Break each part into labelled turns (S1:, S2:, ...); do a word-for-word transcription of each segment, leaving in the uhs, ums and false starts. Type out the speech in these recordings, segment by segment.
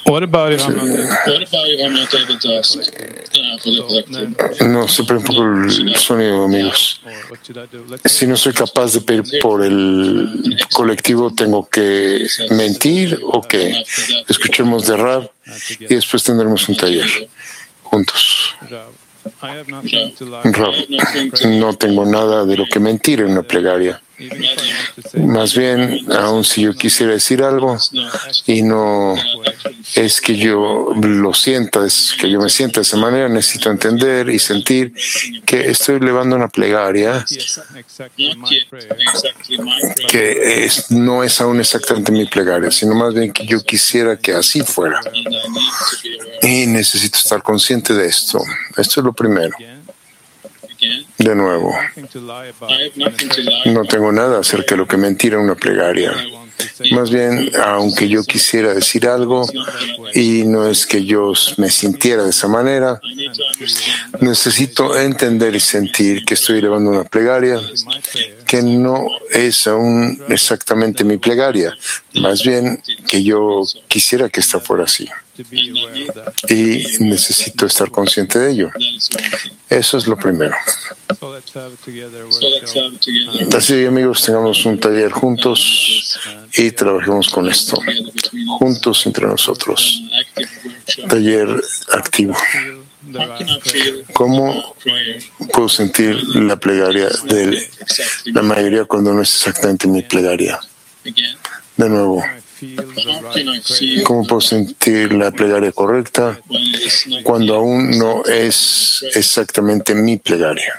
S1: What about if I'm not able,
S2: What about if I'm not able to ask uh, for the collective?
S3: No, siempre un poco el sonido, amigos.
S1: or what should I do? Let's
S3: Si no soy capaz de pedir por el colectivo, ¿tengo que mentir o qué? Escuchemos de Rab y después tendremos un taller juntos.
S1: I have nothing to lie
S3: Rab, no tengo nada de lo que mentir en una plegaria.
S1: even if I want to say
S3: Más bien, aun si yo quisiera decir algo y no es que yo lo sienta, es que yo me sienta de esa manera, necesito entender y sentir que estoy elevando una plegaria
S1: exactly
S2: Not
S1: my
S2: yet
S1: prayer,
S2: exactly my prayer.
S3: que es, no es aún exactamente mi plegaria, sino más bien que yo quisiera que así fuera.
S2: And I need to be aware
S3: Y necesito estar consciente de esto. Esto es lo primero.
S1: again,
S2: again.
S3: De nuevo,
S1: nothing to lie about.
S2: I have nothing to lie.
S3: no tengo nada acerca de lo que mentir en una plegaria.
S1: I want to say
S3: Más bien, aunque yo quisiera decir algo y no es que yo me sintiera de esa manera,
S2: I need to understand
S3: necesito entender y sentir que estoy elevando una plegaria
S1: my prayer
S3: que no es aún exactamente mi plegaria, más bien que yo quisiera que esta fuera así
S1: to be aware of that.
S3: y necesito estar consciente de ello.
S2: that is one thing.
S3: Eso es lo primero.
S1: So let's have it together.
S2: So let's
S1: workshop.
S2: have it together.
S3: Así, amigos, tengamos un taller juntos y trabajemos con esto,
S2: Together between us.
S3: juntos entre nosotros.
S2: An active workshop.
S3: Taller activo.
S1: Feel the
S2: How can I
S1: right
S2: feel
S3: ¿Cómo
S2: prayer
S3: puedo sentir la plegaria de
S2: exactly
S3: la mayoría cuando no es exactamente mi plegaria?
S2: again?
S3: De nuevo,
S1: I feel the
S2: How
S1: right
S2: can I
S1: prayer.
S2: feel
S3: ¿cómo puedo sentir la plegaria correcta
S2: when it is not
S3: cuando
S2: yet
S3: aún no es exactamente mi plegaria?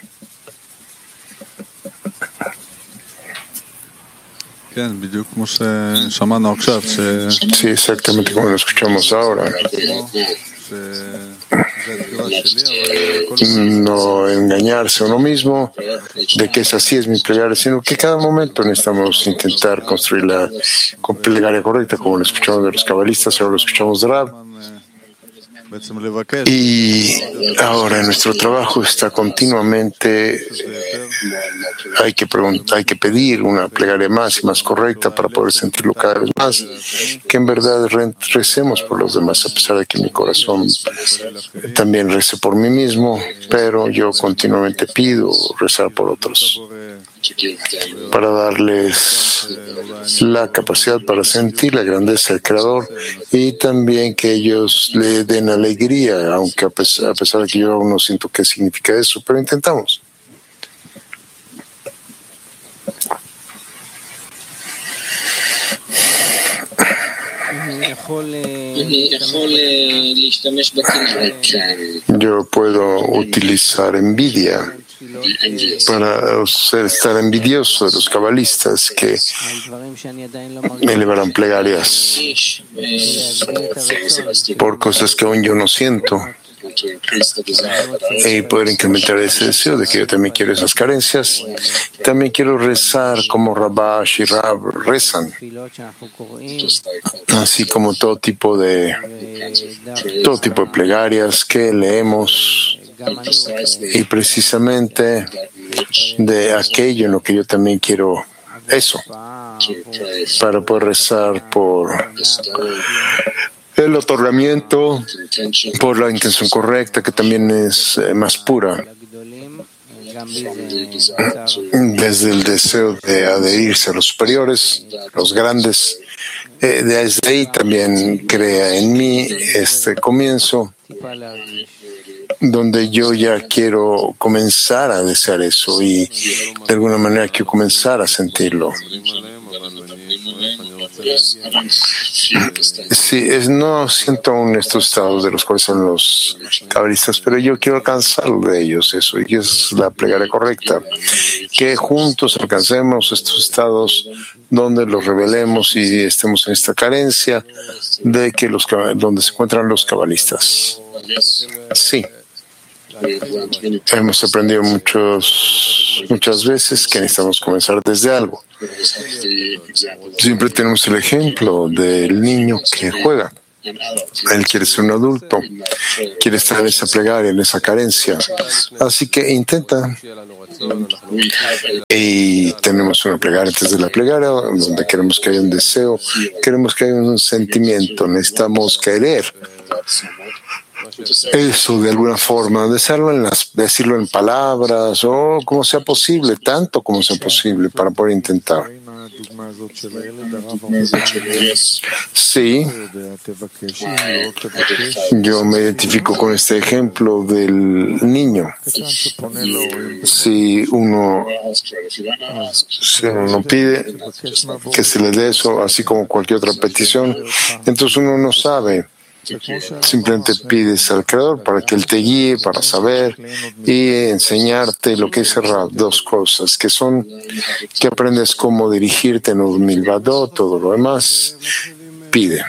S4: כן, בדיוק כמו ששמענו עכשיו,
S3: Sí, exactamente como lo escuchamos ahora.
S4: שזה התפילה שלי, אבל כל
S3: No engañarse a uno mismo de que es así es mi plegaria, sino que cada momento necesitamos intentar construir la con plegaria correcta, como lo escuchamos de los cabalistas, ahora lo escuchamos de Rab.
S4: בעצם לבקש,
S3: Y ahora nuestro trabajo está continuamente, hay que preguntar, hay que pedir una plegaria más y más correcta para poder sentirlo cada vez más, que en verdad re- recemos por los demás, a pesar de que mi corazón también rece por mí mismo, pero yo continuamente pido rezar por otros, para darles la capacidad para sentir la grandeza del Creador y también que ellos le den alegría, aunque a pesar, a pesar de que yo aún no siento qué significa eso, pero intentamos.
S2: אני יכול אה, להשתמש בכלים.
S3: Yo puedo utilizar envidia para ser- estar envidioso de los cabalistas que elevarán plegarias
S2: יש, אה,
S3: por cosas que aún yo no siento y poder incrementar ese deseo de que yo también quiero esas carencias. También quiero rezar como Rabash y Rab rezan, así como todo tipo de todo tipo de plegarias que leemos y precisamente de aquello en lo que yo también quiero eso, para poder rezar por el otorgamiento, por la intención correcta, que también es eh, más pura, desde el deseo de adherirse a los superiores, los grandes. Eh, desde ahí también crea en mí este comienzo, donde yo ya quiero comenzar a desear eso y de alguna manera quiero comenzar a sentirlo. Sí, es, no siento aún estos estados de los cuales son los cabalistas, pero yo quiero alcanzar de ellos eso, y es la plegaria correcta, que juntos alcancemos estos estados donde los revelemos y estemos en esta carencia de que los donde se encuentran los cabalistas. Sí. Hemos aprendido muchos, muchas veces que necesitamos comenzar desde algo. Siempre tenemos el ejemplo del niño que juega. Él quiere ser un adulto, quiere estar en esa plegaria, en esa carencia. Así que intenta. Y tenemos una plegaria antes de la plegaria, donde queremos que haya un deseo, queremos que haya un sentimiento, necesitamos querer eso de alguna forma, decirlo en, las, decirlo en palabras o como sea posible, tanto como sea posible para poder intentar. Sí, yo me identifico con este ejemplo del niño. Si uno, si uno pide que se le dé eso, así como cualquier otra petición, entonces uno no sabe. Simplemente pides al Creador para que Él te guíe, para saber y enseñarte lo que es Rab, dos cosas, que son que aprendes cómo dirigirte en un milvadot, todo lo demás, pide.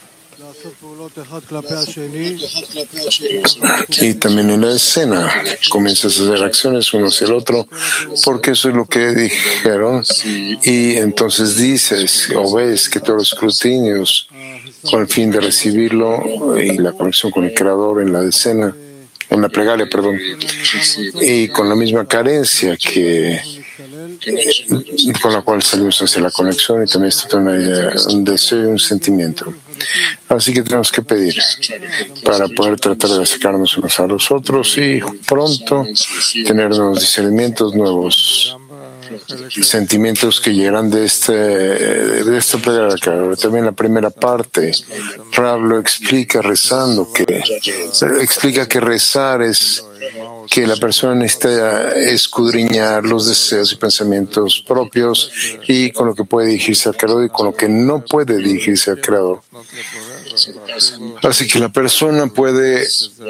S3: Y también en la escena comienzas a hacer acciones uno hacia el otro, porque eso es lo que dijeron, y entonces dices o ves que todos los escrutinios con el fin de recibirlo y la conexión con el Creador en la escena, en la plegaria, perdón, y con la misma carencia que con la cual salimos hacia la conexión, y también esto tiene una idea, un deseo y un sentimiento. Así que tenemos que pedir para poder tratar de acercarnos unos a los otros y pronto tener nuevos discernimientos, nuevos sentimientos que llegarán de este de esta plegaria. También la primera parte, Rab lo explica rezando, que explica que rezar es que la persona necesita escudriñar los deseos y pensamientos propios y con lo que puede dirigirse al Creador y con lo que no puede dirigirse al Creador. Así que la persona puede,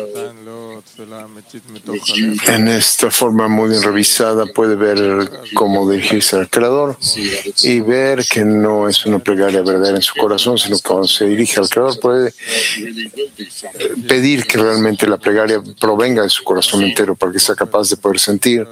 S3: en esta forma muy bien revisada, puede ver cómo dirigirse al Creador y ver que no es una plegaria verdadera en su corazón, sino que cuando se dirige al Creador puede pedir que realmente la plegaria provenga de su corazón entero para que sea capaz de poder sentir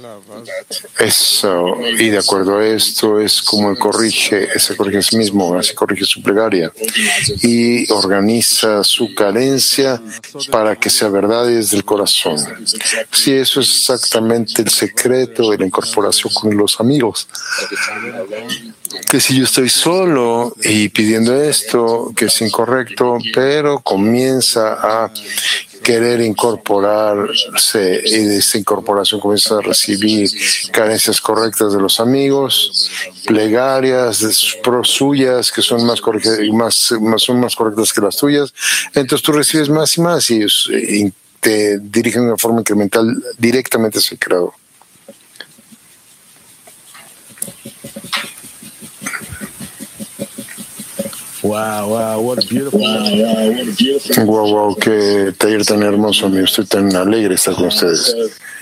S3: eso. Y de acuerdo a esto es como él corrige, se corrige a sí mismo, así corrige su plegaria y organiza su carencia para que sea verdad desde el corazón. Sí, eso es exactamente el secreto de la incorporación con los amigos. Que si yo estoy solo y pidiendo esto, que es incorrecto, pero comienza a querer incorporarse y de esa incorporación comienza a recibir carencias correctas de los amigos, plegarias suyas que son más, más, más, son más correctas que las tuyas, entonces tú recibes más y más y ellos te dirigen de una forma incremental directamente hacia el Creador.
S5: Wow, wow, what a beautiful.
S3: Wow, wow, qué taller tan hermoso, amigo. Estoy tan alegre de estar con ustedes.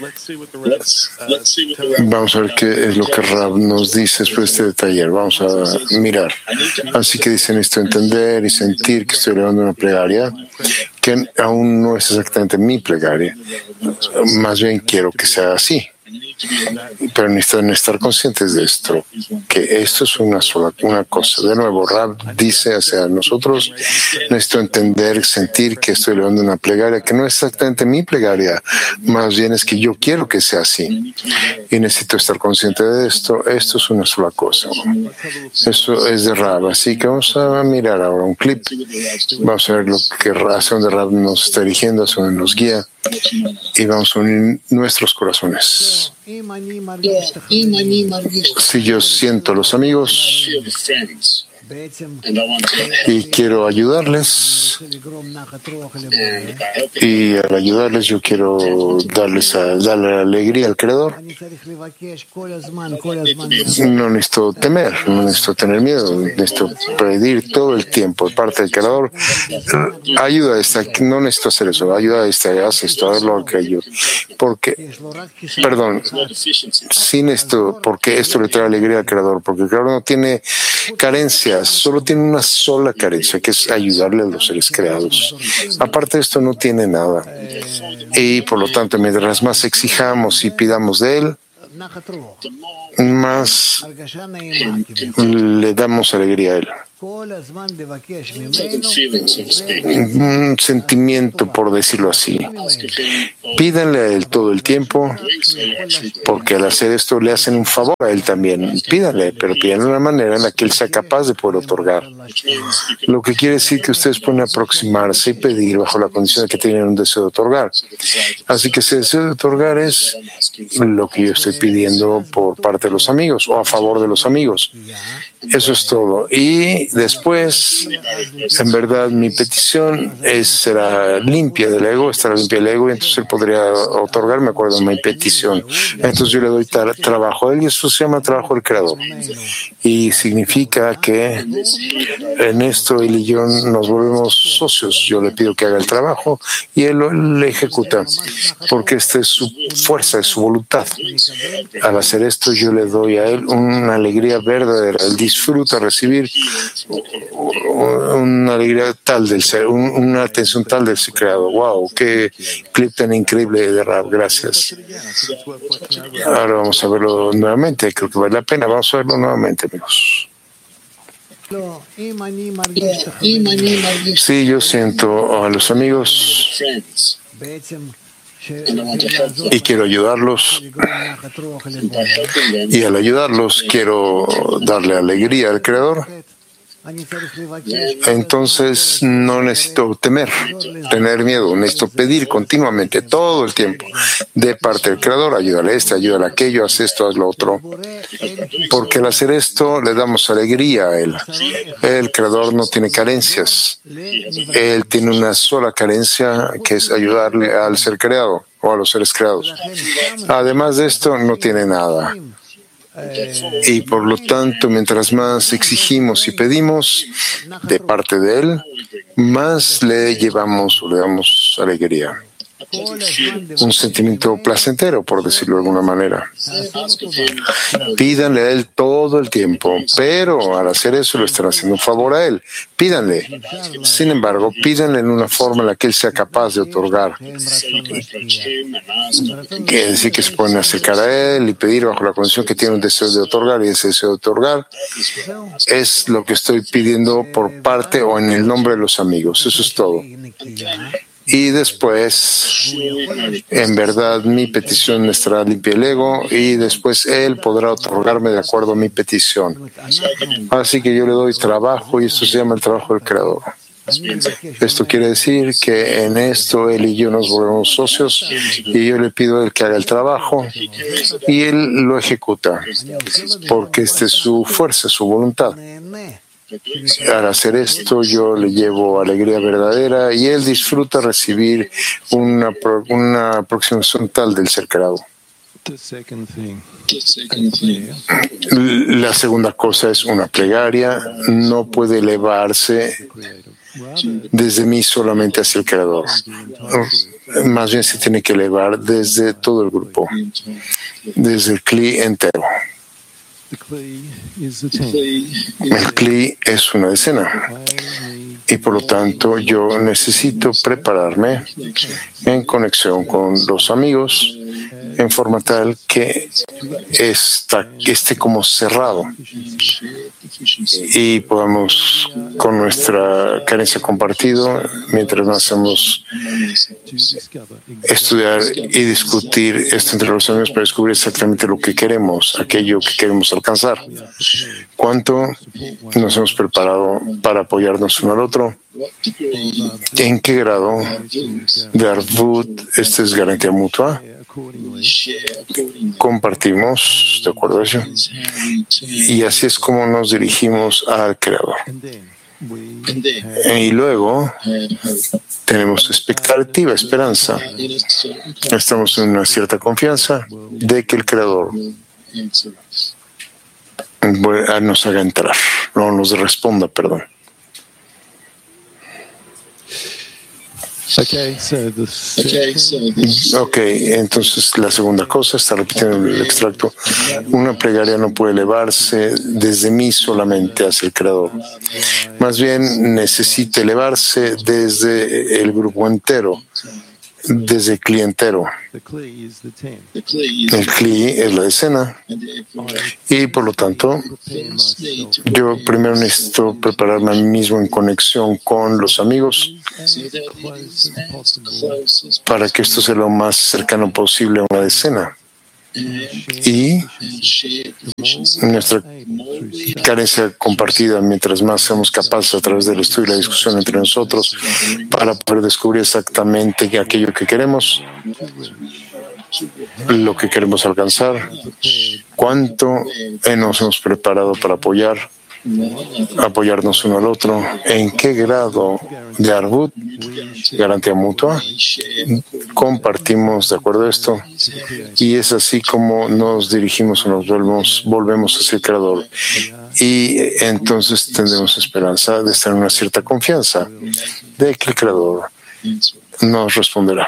S3: Vamos a ver qué es lo que Rab nos dice después de este taller. Vamos a mirar. Así que dicen esto, entender y sentir que estoy elevando una plegaria que aún no es exactamente mi plegaria. Más bien quiero que sea así. Pero necesitan estar conscientes de esto, que esto es una sola una cosa. De nuevo, Rab dice hacia nosotros, necesito entender, sentir que estoy elevando una plegaria que no es exactamente mi plegaria, más bien es que yo quiero que sea así. Y necesito estar consciente de esto. Esto es una sola cosa. Esto es de Rab. Así que vamos a mirar ahora un clip. Vamos a ver lo que hacia donde Rab nos está dirigiendo, hacia donde nos guía. Y vamos a unir nuestros corazones. Si yo siento a los amigos y quiero ayudarles, y al ayudarles yo quiero darles a, darle alegría al Creador, no necesito temer, no necesito tener miedo, necesito pedir todo el tiempo de parte del Creador, ayuda a esta, no necesito hacer eso, ayuda a esta, haz esto, haz lo que yo, porque, perdón, sin esto, porque esto le trae alegría al Creador, porque el Creador no tiene carencias, solo tiene una sola carencia, que es ayudarle a los seres creados. Aparte de esto no tiene nada. Y por lo tanto, mientras más exijamos y pidamos de él, más le damos alegría a él. un sentimiento, por decirlo así. Pídanle a él todo el tiempo, porque al hacer esto le hacen un favor a él también. Pídanle, pero pídanle de una manera en la que él sea capaz de poder otorgar. Lo que quiere decir que ustedes pueden aproximarse y pedir bajo la condición de que tienen un deseo de otorgar. Así que ese deseo de otorgar es lo que yo estoy pidiendo por parte de los amigos o a favor de los amigos. Eso es todo. Y después, en verdad, mi petición es, será limpia del ego, estará limpia del ego, y entonces él podría otorgarme de acuerdo a mi petición. Entonces yo le doy tra trabajo a él, y eso se llama trabajo del Creador. Y significa que en esto él y yo nos volvemos socios. Yo le pido que haga el trabajo y él lo le ejecuta, porque esta es su fuerza, es su voluntad. Al hacer esto, yo le doy a él una alegría verdadera. Él disfruta recibir una alegría tal del ser, una atención tal del ser creado. ¡Wow! ¡Qué clip tan increíble de rap! Gracias. Ahora vamos a verlo nuevamente. Creo que vale la pena. Vamos a verlo nuevamente, amigos. Sí, yo siento a los amigos y quiero ayudarlos, y al ayudarlos quiero darle alegría al Creador. Entonces no necesito temer, tener miedo, necesito pedir continuamente, todo el tiempo, de parte del Creador: ayúdale a este, ayúdale a aquello, haz esto, haz lo otro. Porque al hacer esto le damos alegría a Él. El Creador no tiene carencias. Él tiene una sola carencia, que es ayudarle al ser creado o a los seres creados. Además de esto, no tiene nada. Y por lo tanto, mientras más exigimos y pedimos de parte de Él, más le llevamos o le damos alegría. Un sentimiento placentero, por decirlo de alguna manera. Pídanle a Él todo el tiempo, pero al hacer eso le están haciendo un favor a Él. Pídanle. Sin embargo, pídanle en una forma en la que Él sea capaz de otorgar. Quiere decir que se pueden acercar a Él y pedir bajo la condición que tiene un deseo de otorgar, y ese deseo de otorgar es lo que estoy pidiendo por parte o en el nombre de los amigos. Eso es todo. Y después, en verdad, mi petición estará limpia el ego, y después Él podrá otorgarme de acuerdo a mi petición. Así que yo le doy trabajo, y esto se llama el trabajo del Creador. Esto quiere decir que en esto Él y yo nos volvemos socios, y yo le pido a Él que haga el trabajo y Él lo ejecuta, porque esta es su fuerza, su voluntad. Al hacer esto, yo le llevo alegría verdadera, y él disfruta recibir una, una aproximación tal del ser creado. La segunda cosa es una plegaria. No puede elevarse desde mí solamente hacia el Creador. Más bien se tiene que elevar desde todo el grupo, desde el Kli entero. El Kli es una decena, y por lo tanto yo necesito prepararme en conexión con los amigos en forma tal que está, que esté como cerrado, y podamos, con nuestra carencia compartida, mientras más hacemos estudiar y discutir esto entre los amigos para descubrir exactamente lo que queremos, aquello que queremos alcanzar. ¿Cuánto nos hemos preparado para apoyarnos uno al otro? ¿En qué grado de Arvut esta es garantía mutua? Compartimos de acuerdo a eso, y así es como nos dirigimos al Creador. Y luego tenemos expectativa, esperanza. Estamos en una cierta confianza de que el Creador nos haga entrar, no nos responda, perdón.
S1: Okay, so the second...
S3: Ok, entonces la segunda cosa, está repitiendo el extracto: una plegaria no puede elevarse desde mí solamente hacia el Creador. Más bien necesita elevarse desde el grupo entero. desde Kli entero. El Kli es la escena y por lo tanto yo primero necesito prepararme a mí mismo en conexión con los amigos para que esto sea lo más cercano posible a una escena. Y nuestra carencia compartida, mientras más seamos capaces a través del estudio y la discusión entre nosotros para poder descubrir exactamente aquello que queremos, lo que queremos alcanzar, cuánto nos hemos preparado para apoyar, apoyarnos uno al otro, en qué grado de arbut, garantía mutua, compartimos de acuerdo a esto, y es así como nos dirigimos o nos volvemos, volvemos hacia el Creador. Y entonces tendremos esperanza de estar en una cierta confianza de que el Creador nos responderá.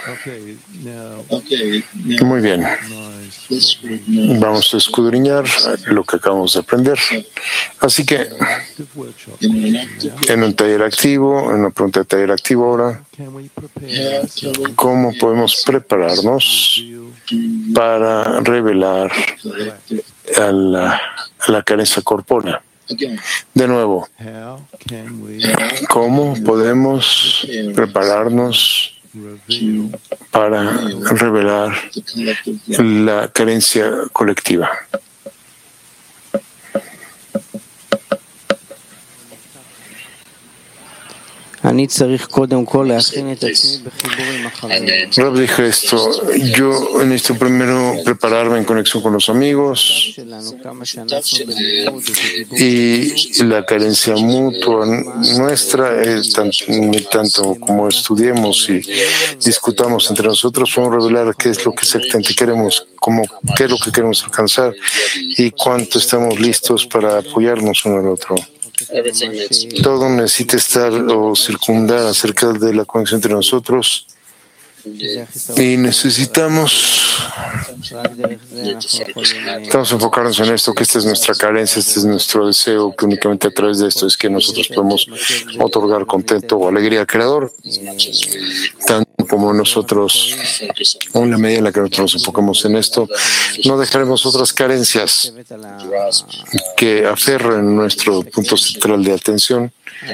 S3: Muy bien. Vamos a escudriñar lo que acabamos de aprender. Así que, en un taller activo, en una pregunta de taller activo ahora, ¿cómo podemos prepararnos para revelar a la, a la carencia corpórea? De nuevo, ¿cómo podemos prepararnos para revelar la carencia colectiva? Rab dijo esto: yo necesito primero prepararme en conexión con los amigos y la carencia mutua nuestra, es tan, tanto como estudiemos y discutamos entre nosotros, podemos revelar qué es lo que exactamente queremos, cómo, qué es lo que queremos alcanzar y cuánto estamos listos para apoyarnos uno al otro. Todo necesita estar o circundar acerca de la conexión entre nosotros y necesitamos estamos enfocarnos en esto, que esta es nuestra carencia, este es nuestro deseo, que únicamente a través de esto es que nosotros podemos otorgar contento o alegría al Creador, tanto como nosotros, en la medida en la que nosotros nos enfocamos en esto, no dejaremos otras carencias que aferren nuestro punto central de atención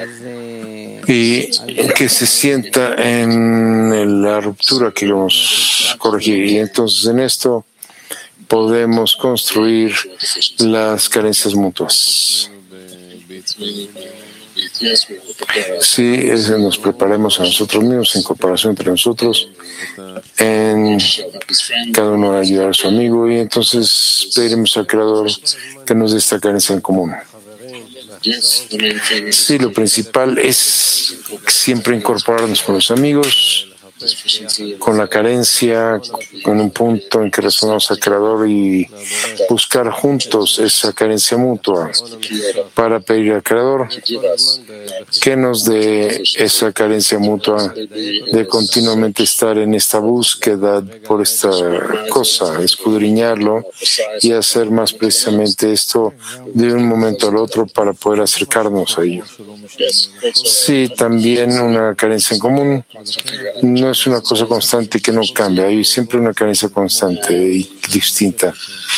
S3: y que se sienta en la ruptura que vamos a corregir. Y entonces en esto podemos construir las carencias mutuas. Sí, es, nos preparemos a nosotros mismos, en comparación entre nosotros, en cada uno a ayudar a su amigo, y entonces pediremos al Creador que nos dé esta carencia en común. Sí, lo principal es siempre incorporarnos con los amigos, con la carencia, con un punto en que resonamos al Creador y buscar juntos esa carencia mutua para pedir al Creador que nos dé esa carencia mutua de continuamente estar en esta búsqueda por esta cosa, escudriñarlo y hacer más precisamente esto de un momento al otro para poder acercarnos a ello. Sí, también una carencia en común no es una cosa constante que no cambia, hay siempre una carencia constante y distinta.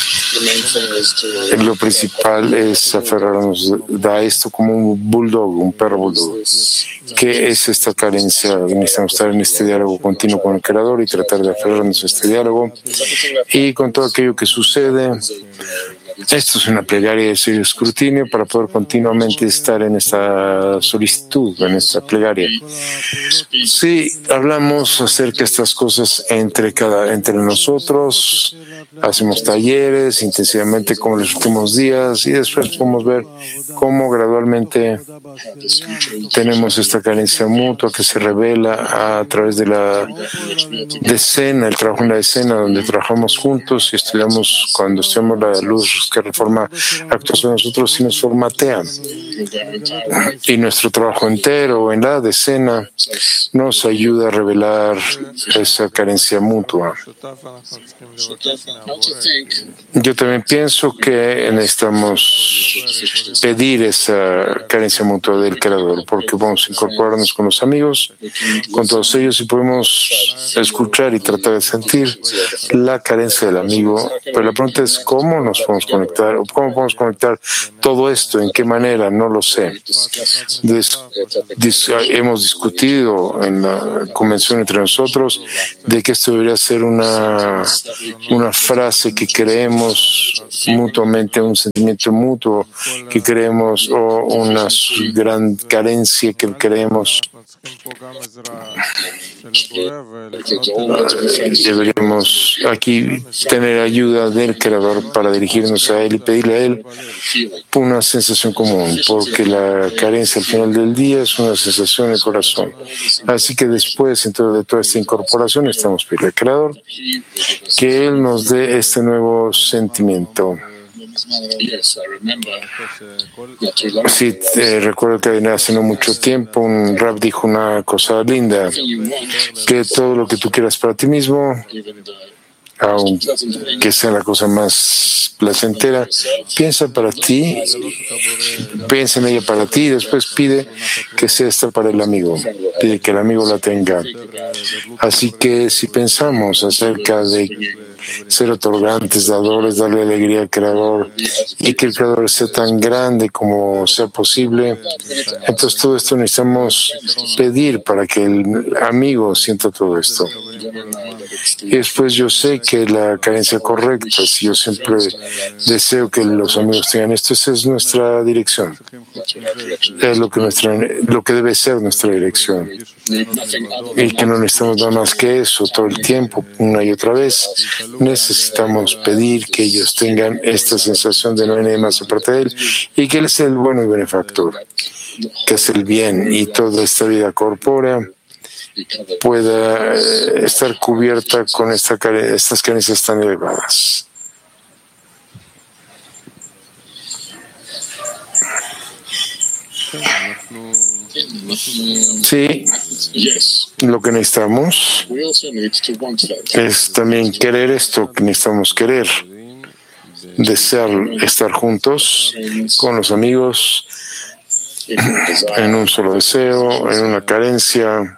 S3: Lo principal es aferrarnos a esto como un bulldog, un perro bulldog. ¿Qué es esta carencia? Necesitamos estar en este diálogo continuo con el Creador y tratar de aferrarnos a este diálogo y con todo aquello que sucede. Esto es una plegaria de serio escrutinio para poder continuamente estar en esta solicitud, en esta plegaria. Sí, hablamos acerca de estas cosas entre cada, entre nosotros, hacemos talleres intensivamente como en los últimos días y después podemos ver cómo gradualmente tenemos esta carencia mutua que se revela a través de la decena, el trabajo en la decena, donde trabajamos juntos y estudiamos, cuando estudiamos la luz nosotros, que reforma actúa sobre nosotros y nos formatea. Y nuestro trabajo entero en la decena nos ayuda a revelar esa carencia mutua. Yo también pienso que necesitamos pedir esa carencia mutua del Creador, porque vamos a incorporarnos con los amigos, con todos ellos, y podemos escuchar y tratar de sentir la carencia del amigo. Pero la pregunta es cómo nos podemos conectar, o cómo podemos conectar todo esto, en qué manera, no lo sé. Des, dis, hemos discutido en la convención entre nosotros de que esto debería ser una, una frase que creemos mutuamente, un sentimiento mutuo que creemos, o una gran carencia que creemos. Deberíamos aquí tener ayuda del Creador para dirigirnos a Él y pedirle a Él una sensación común, porque la carencia al final del día es una sensación en el corazón. Así que después, dentro de toda esta incorporación, estamos pidiendo al Creador que Él nos dé este nuevo sentimiento. Sí, eh, recuerdo que hace no mucho tiempo un rab dijo una cosa linda, que todo lo que tú quieras para ti mismo, aunque sea la cosa más placentera, piensa para ti, piensa en ella para ti y después pide que sea esta para el amigo, pide que el amigo la tenga. Así que si pensamos acerca de ser otorgantes, dadores, darle alegría al Creador y que el Creador sea tan grande como sea posible, entonces todo esto necesitamos pedir para que el amigo sienta todo esto. Y después yo sé que la carencia correcta, si yo siempre deseo que los amigos tengan esto, esa es nuestra dirección. Es lo que, nuestra, lo que debe ser nuestra dirección. Y que no necesitamos nada más que eso todo el tiempo, una y otra vez. Necesitamos pedir que ellos tengan esta sensación de no hay nadie más aparte de Él y que Él es el bueno y benefactor, que es el bien, y toda esta vida corpórea pueda estar cubierta con esta, estas carencias tan elevadas. Sí, lo que necesitamos es también querer esto, que necesitamos querer, desear estar juntos con los amigos en un solo deseo, en una carencia,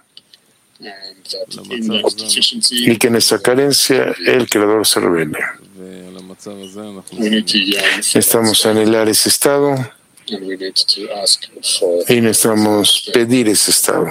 S3: y que en esa carencia el Creador se revele. Necesitamos anhelar ese estado y necesitamos pedir ese estado.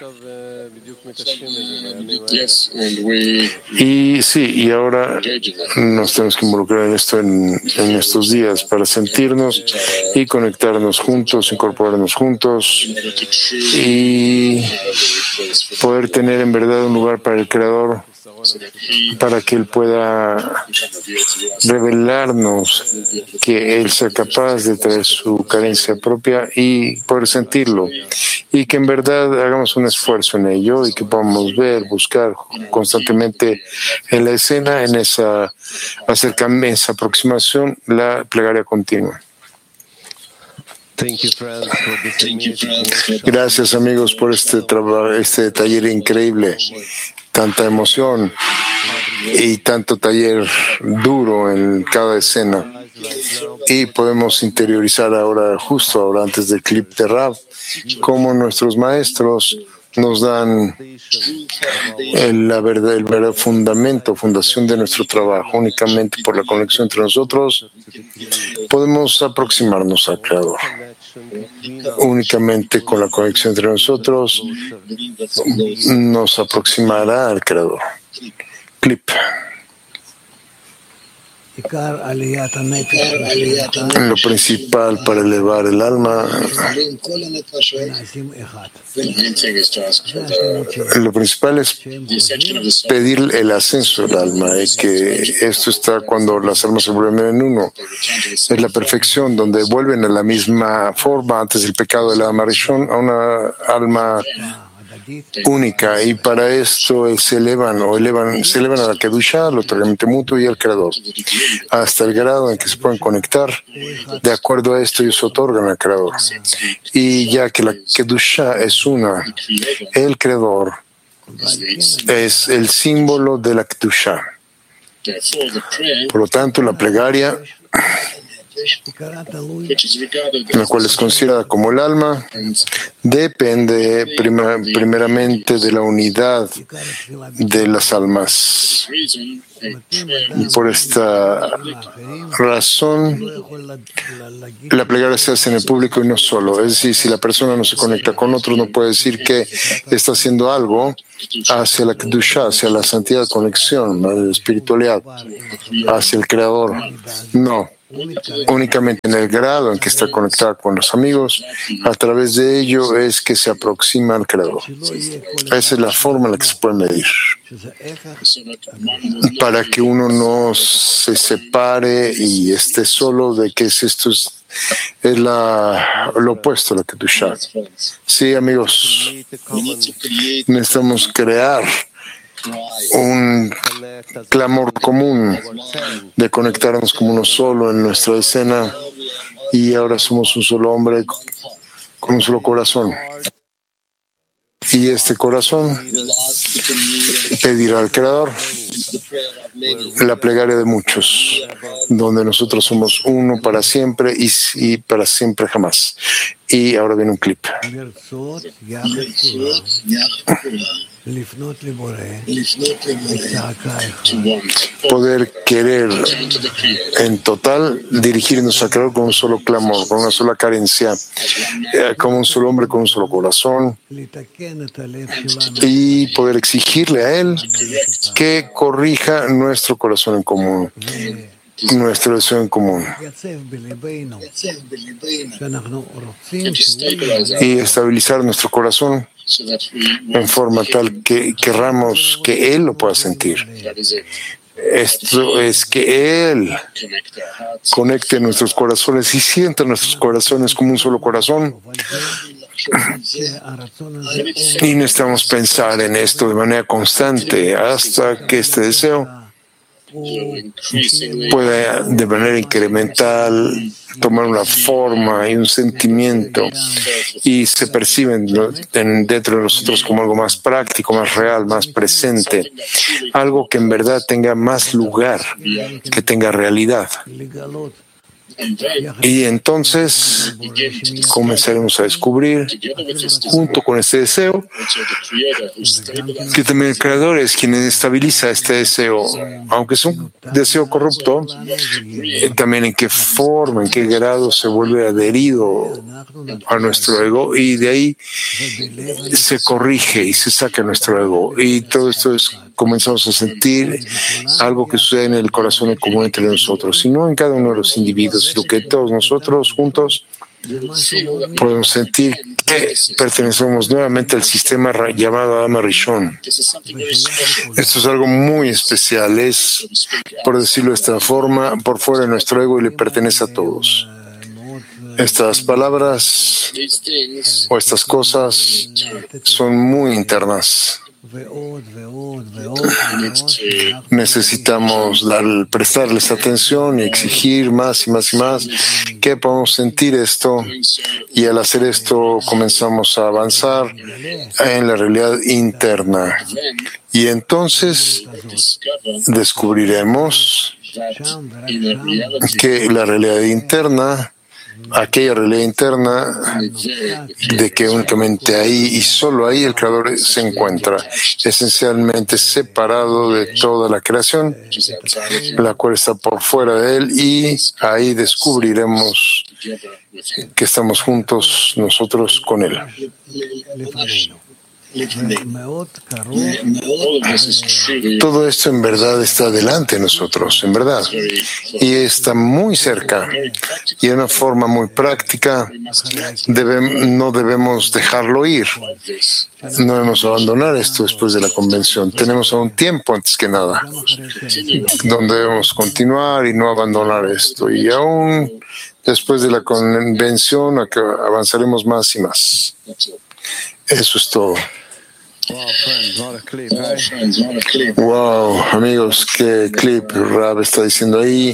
S3: Y sí, y ahora nos tenemos que involucrar en esto en, en estos días para sentirnos y conectarnos juntos, incorporarnos juntos y poder tener en verdad un lugar para el Creador, para que Él pueda revelarnos que Él sea capaz de traer su carencia propia y poder sentirlo, y que en verdad hagamos un esfuerzo en ello y que podamos ver, buscar constantemente en la escena, en esa acercamiento, esa aproximación, la plegaria continua. Gracias, amigos, por este trabajo, este taller increíble. Tanta emoción y tanto taller duro en cada escena. Y podemos interiorizar ahora, justo ahora, antes del clip de Rav, cómo nuestros maestros nos dan el, la verdad, el verdadero fundamento, fundación de nuestro trabajo. Únicamente por la conexión entre nosotros podemos aproximarnos al Creador. Únicamente con la conexión entre nosotros nos aproximará al Creador. Clip. Lo principal para elevar el alma, lo principal es pedir el ascenso del alma, y que esto está cuando las almas se vuelven en uno. Es la perfección, donde vuelven a la misma forma antes del pecado del alma Rishon, a una alma única, y para esto se elevan o elevan, se elevan a la Kedusha, al otorgamiento mutuo y al Creador, hasta el grado en que se pueden conectar. De acuerdo a esto, ellos otorgan al Creador. Y ya que la Kedusha es una, el Creador es el símbolo de la Kedusha. Por lo tanto, la plegaria, la cual es considerada como el alma, depende prima, primeramente de la unidad de las almas. Por esta razón, la plegaria se hace en el público y no solo. Es decir, si la persona no se conecta con otros, no puede decir que está haciendo algo hacia la Kedusha, hacia la santidad, conexión, la espiritualidad, hacia el Creador. No. Únicamente en el grado en que está conectada con los amigos, a través de ello es que se aproxima al Creador. Esa es la forma en la que se puede medir. Para que uno no se separe y esté solo de que esto es, es la, lo opuesto a la Kedusha. Sí, amigos, necesitamos crear un clamor común de conectarnos como uno solo en nuestra escena, y ahora somos un solo hombre con un solo corazón. Y este corazón pedirá al Creador la plegaria de muchos, donde nosotros somos uno para siempre y, y para siempre jamás. Y ahora viene un clip. Poder querer en total dirigirnos al Creador con un solo clamor, con una sola carencia, eh, como un solo hombre con un solo corazón, y poder exigirle a Él que corrija nuestro corazón en común, nuestro deseo en común, y estabilizar nuestro corazón en forma tal que querramos que Él lo pueda sentir. Esto es que Él conecte nuestros corazones y sienta nuestros corazones como un solo corazón. Y necesitamos pensar en esto de manera constante hasta que este deseo pueda de manera incremental tomar una forma y un sentimiento, y se perciben dentro de nosotros como algo más práctico, más real, más presente, algo que en verdad tenga más lugar, que tenga realidad. Y entonces comenzaremos a descubrir, junto con este deseo, que también el Creador es quien estabiliza este deseo, aunque es un deseo corrupto, también en qué forma, en qué grado se vuelve adherido a nuestro ego, y de ahí se corrige y se saca nuestro ego. Y todo esto es, comenzamos a sentir algo que sucede en el corazón en común entre nosotros, y no en cada uno de los individuos, sino que todos nosotros juntos podemos sentir que pertenecemos nuevamente al sistema llamado Adama Rishon. Esto es algo muy especial, es, por decirlo de esta forma, por fuera de nuestro ego y le pertenece a todos. Estas palabras o estas cosas son muy internas. Necesitamos dar, prestarles atención y exigir más y más y más que podamos sentir esto, y al hacer esto comenzamos a avanzar en la realidad interna, y entonces descubriremos que la realidad interna, aquella realidad interna de que únicamente ahí y solo ahí el Creador se encuentra, esencialmente separado de toda la creación, la cual está por fuera de él, y ahí descubriremos que estamos juntos nosotros con él. Todo esto en verdad está delante de nosotros, en verdad, y está muy cerca, y de una forma muy práctica debe, no debemos dejarlo ir, no debemos abandonar esto después de la convención. Tenemos aún tiempo antes que nada, donde debemos continuar y no abandonar esto, y aún después de la convención avanzaremos más y más. Eso es todo. Wow, amigos, qué clip Rab está diciendo ahí.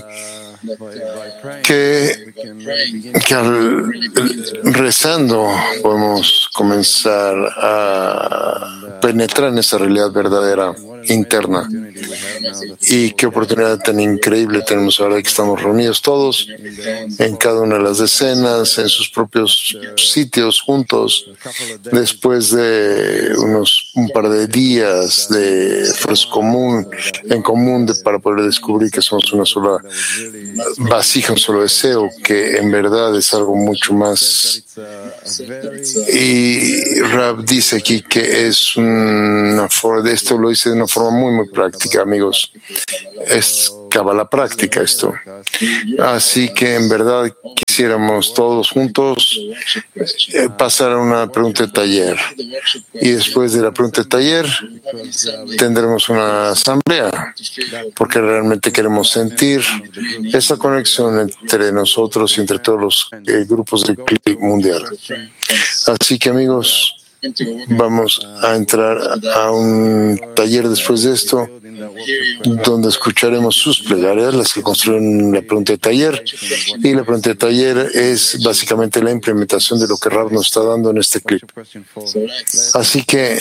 S3: Que, que al, rezando podemos comenzar a penetrar en esa realidad verdadera interna. Y qué oportunidad tan increíble tenemos ahora que estamos reunidos todos en cada una de las decenas, en sus propios sitios juntos, después de unos un par de días de esfuerzo común, en común de, para poder descubrir que somos una sola vasija, un solo deseo, que en verdad es algo mucho más. Y Rab dice aquí que es una forma, de esto lo dice de una forma muy, muy práctica, amigos. Es cábala práctica esto. Así que en verdad quisiéramos todos juntos eh, pasar a una pregunta de taller. Y después de la pregunta de taller tendremos una asamblea, porque realmente queremos sentir esa conexión entre nosotros y entre todos los eh, grupos del clip mundial. Así que, amigos, vamos a entrar a un taller después de esto, donde escucharemos sus plegarias, las que construyen la pregunta de taller. Y la pregunta de taller es básicamente la implementación de lo que Rab nos está dando en este clip. Así que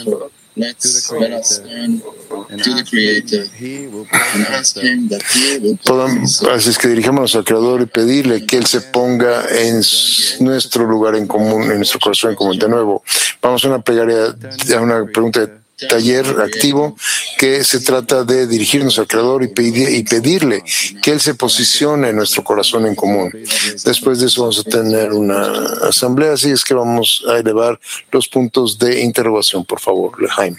S3: podamos, así es que dirijámonos al Creador y pedirle que Él se ponga en nuestro lugar en común, en nuestro corazón en común. De nuevo, vamos a una plegaria, a una pregunta de taller activo, que se trata de dirigirnos al Creador y, pedir, y pedirle que Él se posicione en nuestro corazón en común. Después de eso vamos a tener una asamblea, así es que vamos a elevar los puntos de interrogación, por favor, Lejaim.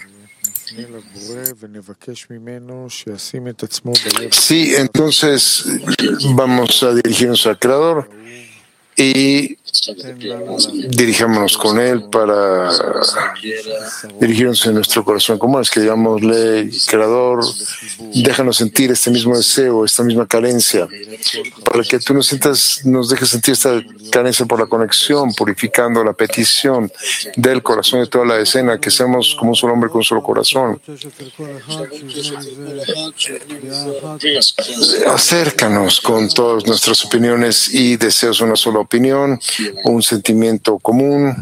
S3: Sí, entonces vamos a dirigirnos al Creador y dirijámonos con Él para dirigirnos en nuestro corazón común. Es que digámosle, Creador, déjanos sentir este mismo deseo, esta misma carencia, para que tú nos sientas, nos dejes sentir esta carencia por la conexión, purificando la petición del corazón de toda la escena, que seamos como un solo hombre con un solo corazón. Acércanos con todas nuestras opiniones y deseos, una sola opinión, un sentimiento común.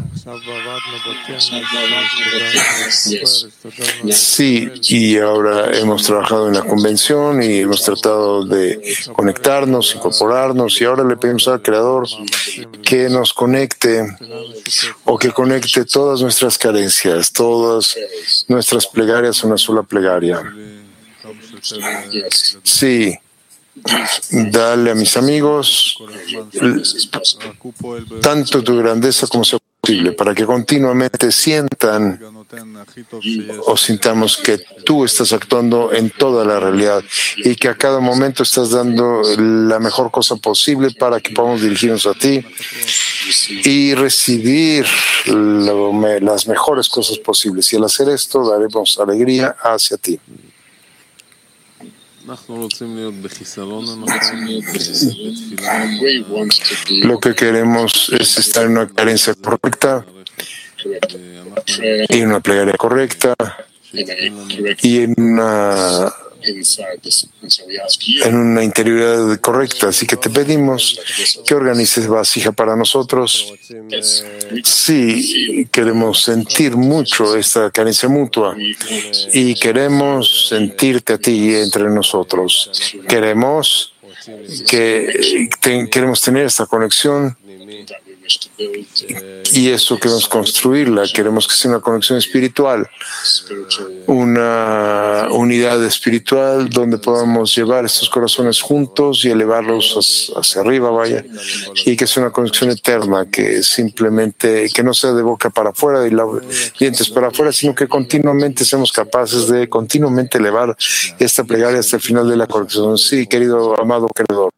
S3: Sí, y ahora hemos trabajado en la convención y hemos tratado de conectarnos, incorporarnos, y ahora le pedimos al Creador que nos conecte o que conecte todas nuestras carencias, todas nuestras plegarias a una sola plegaria. Sí. Dale a mis amigos tanto tu grandeza como sea posible, para que continuamente sientan o sintamos que tú estás actuando en toda la realidad y que a cada momento estás dando la mejor cosa posible para que podamos dirigirnos a ti y recibir lo, las mejores cosas posibles. Y al hacer esto, daremos alegría hacia ti. Lo que queremos es estar en una carencia correcta y en una plegaria correcta y en una en una interioridad correcta. Así que te pedimos que organices vasija para nosotros. Sí, queremos sentir mucho esta carencia mutua y queremos sentirte a ti entre nosotros. Queremos que te, queremos tener esta conexión. Y eso queremos construirla, queremos que sea una conexión espiritual, una unidad espiritual donde podamos llevar estos corazones juntos y elevarlos hacia arriba, vaya, y que sea una conexión eterna, que simplemente, que no sea de boca para afuera y dientes para afuera, sino que continuamente seamos capaces de continuamente elevar esta plegaria hasta el final de la conexión. Sí, querido, amado Creador,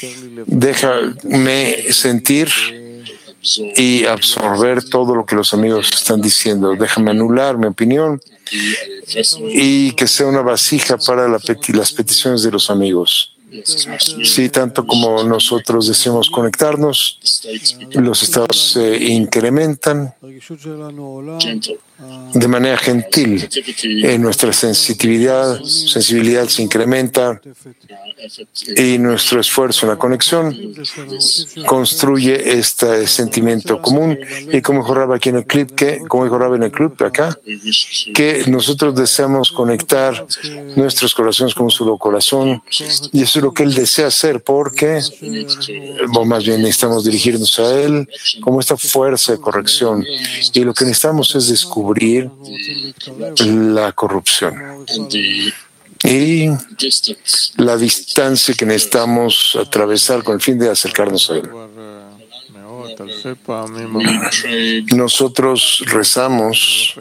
S3: déjame sentir y absorber todo lo que los amigos están diciendo. Déjame anular mi opinión y que sea una vasija para la peti- las peticiones de los amigos. Sí, tanto como nosotros deseamos conectarnos, los estados se incrementan de manera gentil. En nuestra sensitividad, sensibilidad se incrementa y nuestro esfuerzo en la conexión construye este sentimiento común. Y como dijo Rab aquí en el clip, que, como dijo Rab en el clip acá, que nosotros deseamos conectar nuestros corazones con un solo corazón, y eso es lo que él desea hacer, porque, o más bien necesitamos dirigirnos a él como esta fuerza de corrección, y lo que necesitamos es descubrir la corrupción y la distancia que necesitamos atravesar con el fin de acercarnos a él. Nosotros rezamos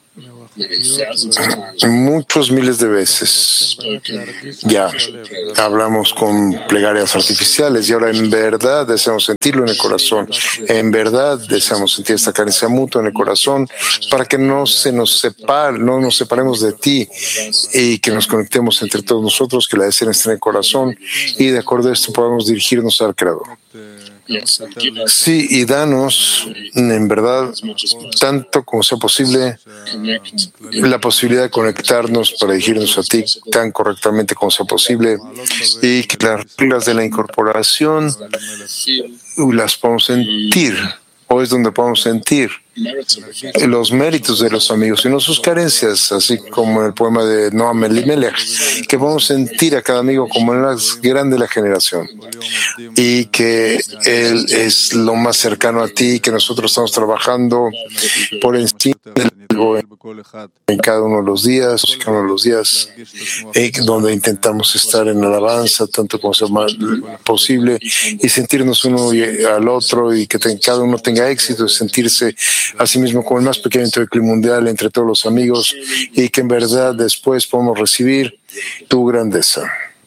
S3: muchos miles de veces. Ya hablamos con plegarias artificiales y ahora en verdad deseamos sentirlo en el corazón. En verdad deseamos sentir esta carencia mutua en el corazón para que no se nos separe, no nos separemos de ti y que nos conectemos entre todos nosotros, que la deseen esté en el corazón y de acuerdo a esto podamos dirigirnos al Creador. Sí, y danos, en verdad, tanto como sea posible, la posibilidad de conectarnos para dirigirnos a ti tan correctamente como sea posible y que las reglas de la incorporación las podamos sentir, o es donde podamos sentir los méritos de los amigos y no sus carencias, así como en el poema de Noam Elimelech, que podemos sentir a cada amigo como el más grande de la generación y que él es lo más cercano a ti, que nosotros estamos trabajando por encima del ego en cada uno de los días, cada uno de los días, eh, donde intentamos estar en alabanza tanto como sea más posible y sentirnos uno al otro y que ten, cada uno tenga éxito, sentirse asimismo como el más pequeño del clima mundial entre todos los amigos y que en verdad después podamos recibir tu grandeza.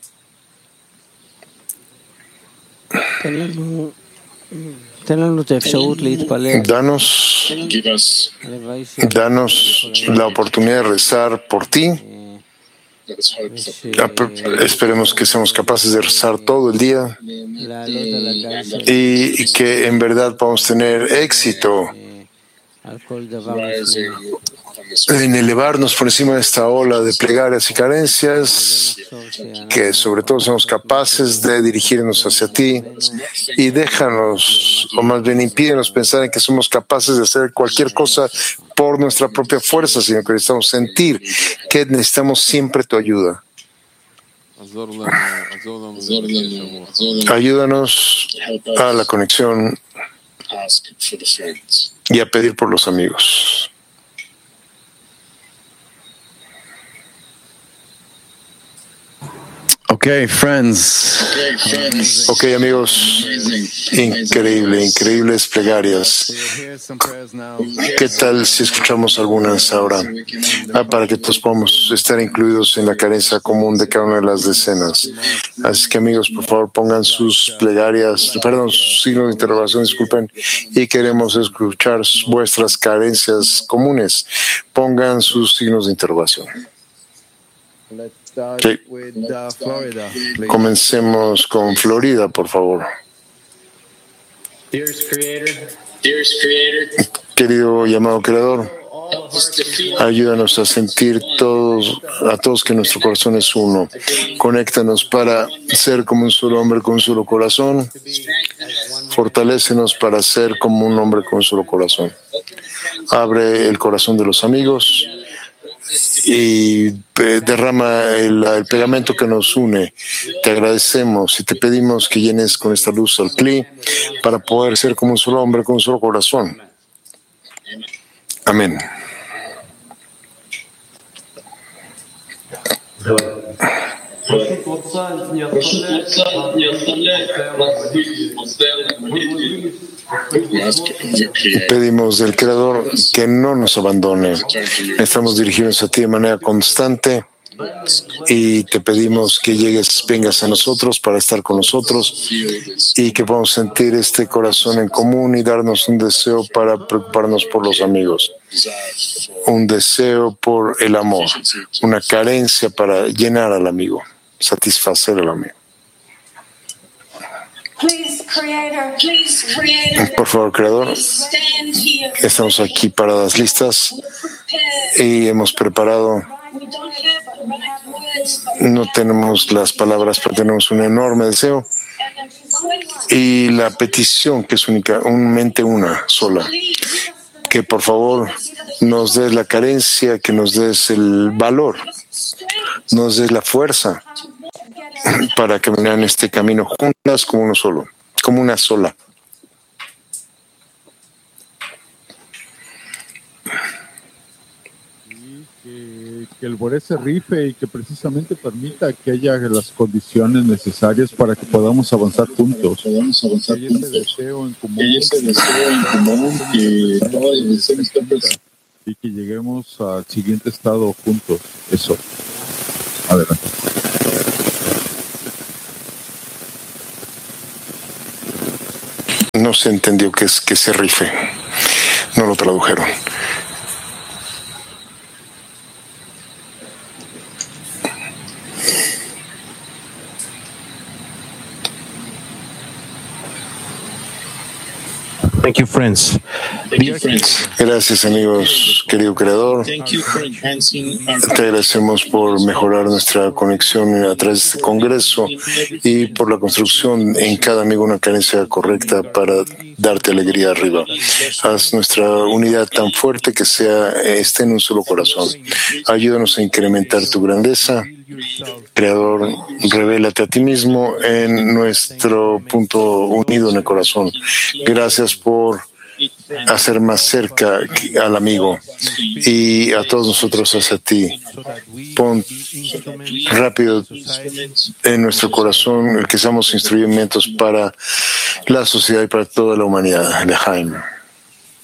S3: Danos, danos la oportunidad de rezar por ti. Esperemos que seamos capaces de rezar todo el día y que en verdad podamos tener éxito en elevarnos por encima de esta ola de plegarias y carencias, que sobre todo seamos capaces de dirigirnos hacia ti y déjanos, o más bien impídenos pensar en que somos capaces de hacer cualquier cosa por nuestra propia fuerza, sino que necesitamos sentir que necesitamos siempre tu ayuda. Ayúdanos a la conexión y a pedir por los amigos.
S1: Okay, friends.
S3: Ok, amigos, increíble, increíbles plegarias. ¿Qué tal si escuchamos algunas ahora? Ah, para que todos podamos estar incluidos en la carencia común de cada una de las decenas. Así que, amigos, por favor, pongan sus plegarias, perdón, sus signos de interrogación, disculpen, y queremos escuchar vuestras carencias comunes. Pongan sus signos de interrogación. Sí. Comencemos con Florida, por favor. Querido llamado Creador, ayúdanos a sentir todos, a todos que nuestro corazón es uno. Conéctanos para ser como un solo hombre con un solo corazón. Fortalécenos para ser como un hombre con un solo corazón. Abre el corazón de los amigos y derrama el, el pegamento que nos une. Te agradecemos y te pedimos que llenes con esta luz al Kli para poder ser como un solo hombre con un solo corazón. Amén. Pedimos del Creador que no nos abandone. Estamos dirigidos a ti de manera constante y te pedimos que llegues, vengas a nosotros para estar con nosotros y que podamos sentir este corazón en común y darnos un deseo para preocuparnos por los amigos, un deseo por el amor, una carencia para llenar al amigo, satisfacer al amigo. Por favor, Creador, estamos aquí paradas listas y hemos preparado, no tenemos las palabras, pero tenemos un enorme deseo y la petición que es única, un mente una sola, que por favor nos des la carencia, que nos des el valor, nos des la fuerza para caminar en este camino juntas como uno solo, como una sola.
S5: Que, que el Boré se rife y que precisamente permita que haya las condiciones necesarias para que podamos avanzar juntos.
S2: Podamos avanzar
S5: Que
S2: juntos.
S5: ese deseo en común,
S2: Que ese deseo en común que todas las decisiones que
S5: y que lleguemos al siguiente estado juntos. Eso. Adelante.
S3: No se entendió que es que se rife. No lo tradujeron.
S6: Thank you, friends.
S2: Thank you, friends.
S3: Gracias, amigos, querido creador.
S2: Thank you for enhancing our
S3: Te agradecemos por mejorar nuestra conexión a través de este congreso y por la construcción en cada amigo una carencia correcta para darte alegría arriba. Haz nuestra unidad tan fuerte que sea esté en un solo corazón. Ayúdanos a incrementar tu grandeza. Creador, revélate a ti mismo en nuestro punto unido en el corazón. Gracias por hacer más cerca al amigo y a todos nosotros hacia ti. Pon rápido en nuestro corazón el que seamos instrumentos para la sociedad y para toda la humanidad. Lejaim.